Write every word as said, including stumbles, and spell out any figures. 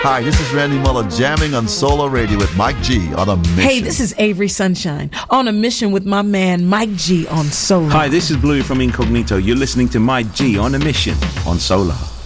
Hi, this is Randy Muller jamming on Solar Radio with Mike G on a mission. Hey, this is Avery Sunshine on a mission with my man Mike G on Solar. Hi, this is Bluey from Incognito. You're listening to Mike G on a mission on Solar.